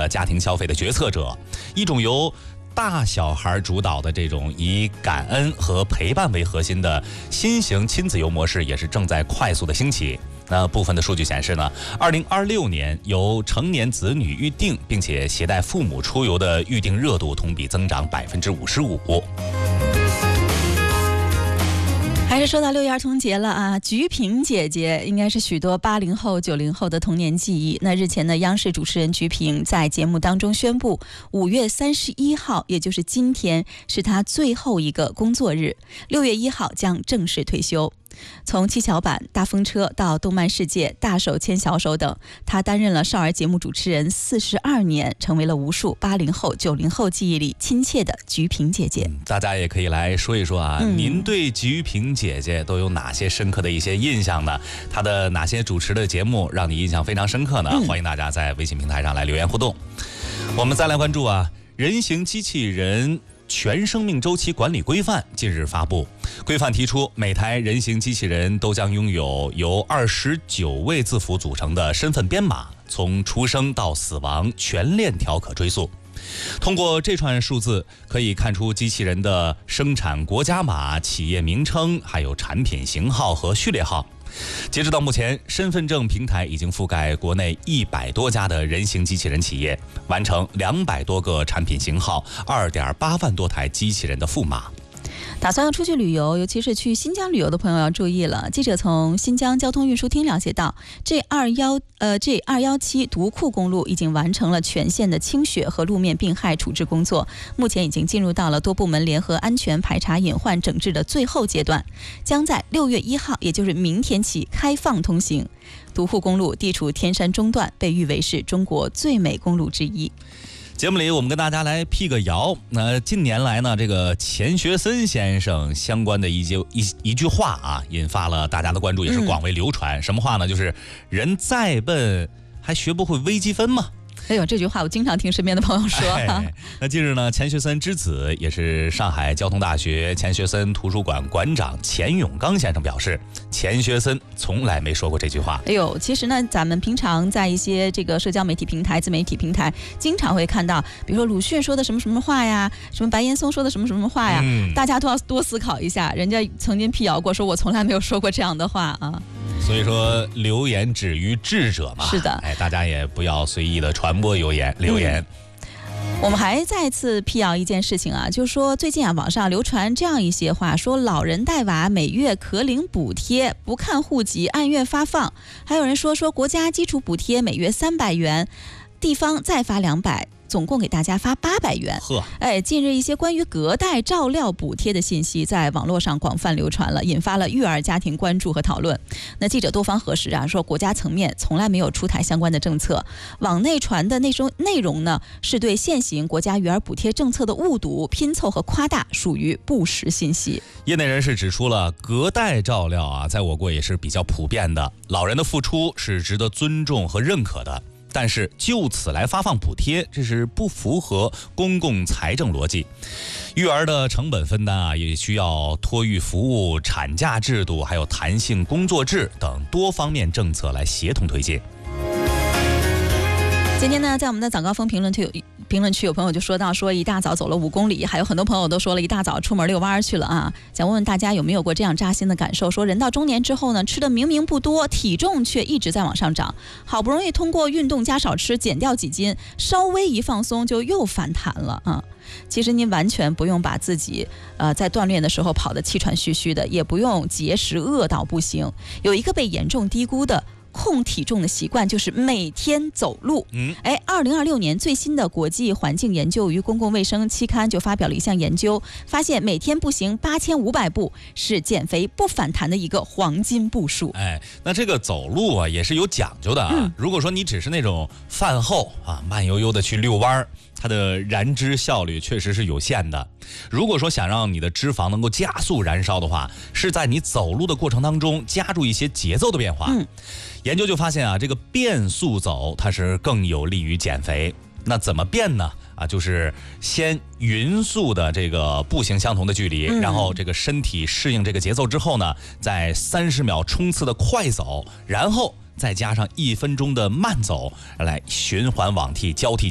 的家庭消费的决策者，一种由大小孩主导的这种以感恩和陪伴为核心的新型亲子游模式也是正在快速的兴起。那部分的数据显示呢，2026年由成年子女预定并且携带父母出游的预定热度同比增长55%。 还是说到6一儿童节了啊，菊萍姐姐应该是许多80后、90后的童年记忆。那日前呢，央视主持人菊萍在节目当中宣布，5月31号，也就是今天，是她最后一个工作日，6月1号将正式退休。从七巧板、大风车到动漫世界、大手牵小手等，他担任了少儿节目主持人42年，成为了无数80后、90后记忆里亲切的菊萍姐姐。 大家也可以来说一说啊，您对菊萍姐姐都有哪些深刻的一些印象呢？她的哪些主持的节目让你印象非常深刻呢？欢迎大家在微信平台上来留言互动。我们再来关注啊，人形机器人全生命周期管理规范近日发布，规范提出，每台人形机器人都将拥有由29位字符组成的身份编码，从出生到死亡全链条可追溯。通过这串数字，可以看出机器人的生产国家码、企业名称，还有产品型号和序列号。截止到目前，身份证平台已经覆盖国内100多家的人形机器人企业，完成200多个产品型号、2.8万多台机器人的赋码。 打算要出去旅游，尤其是去新疆旅游的朋友要注意了。记者从新疆交通运输厅了解到，G217独库公路已经完成了全线的清雪和路面病害处置工作，目前已经进入到了多部门联合安全排查隐患整治的最后阶段，将在6月1号，也就是明天起开放通行。独库公路地处天山中段，被誉为是中国最美公路之一。 节目里我们跟大家来辟个谣，近年来呢，这个钱学森先生相关的一句话啊，引发了大家的关注，也是广为流传。什么话呢？就是人再笨还学不会微积分吗？ 哎呦，这句话我经常听身边的朋友说。 那近日呢，钱学森之子，也是上海交通大学钱学森图书馆馆长钱永刚先生表示，钱学森从来没说过这句话。 哎呦，其实呢，咱们平常在一些这个社交媒体平台、自媒体平台，经常会看到，比如说鲁迅说的什么什么话呀，什么白岩松说的什么什么话呀，大家都要多思考一下。人家曾经辟谣过，说我从来没有说过这样的话啊。 所以说，流言止于智者嘛。 是的， 大家也不要随意的传播流言。 我们还再次辟谣一件事情啊，就是说最近啊，网上流传这样一些话，说老人带娃每月可领补贴，不看户籍按月发放。还有人说国家基础补贴每月300元，地方再发200。总共给大家发800元。近日一些关于隔代照料补贴的信息在网络上广泛流传了，引发了育儿家庭关注和讨论。那记者多方核实啊，说国家层面从来没有出台相关的政策，网内传的内容呢，是对现行国家育儿补贴政策的误读、拼凑和夸大，属于不实信息。 业内人士指出了，隔代照料啊，在我国也是比较普遍的，老人的付出是值得尊重和认可的。但是就此来发放补贴，这是不符合公共财政逻辑。育儿的成本分担啊，也需要托育服务、产假制度，还有弹性工作制等多方面政策来协同推进。 今天呢，在我们的早高峰评论区有朋友就说到，说一大早走了5公里，还有很多朋友都说了一大早出门遛弯去了啊。想问问大家有没有过这样扎心的感受，说人到中年之后呢，吃的明明不多，体重却一直在往上涨，好不容易通过运动加少吃减掉几斤，稍微一放松就又反弹了啊。其实您完全不用把自己在锻炼的时候跑得气喘吁吁的，也不用节食饿到不行，有一个被严重低估的控体重的习惯，就是每天走路。2026年最新的国际环境研究与公共卫生期刊就发表了一项研究，发现每天步行8500步是减肥不反弹的一个黄金步数。 那这个走路啊也是有讲究的啊。如果说你只是那种饭后啊慢悠悠的去遛弯，它的燃脂效率确实是有限的。如果说想让你的脂肪能够加速燃烧的话，是在你走路的过程当中加入一些节奏的变化。研究就发现啊，这个变速走它是更有利于减肥。那怎么变呢？就是先匀速的这个步行相同的距离，然后这个身体适应这个节奏之后呢，在30秒冲刺的快走，然后再加上1分钟的慢走，来循环往替交替